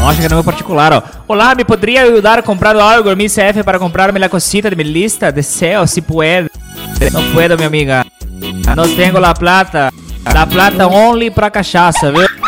Nossa, que é número particular, ó. Olá, ¿me podría ayudar a comprar algo en mi CF para comprarme la cosita de mi lista? Deseo, si puede. No puedo, mi amiga. No tengo la plata. La plata only pra cachaça, viu?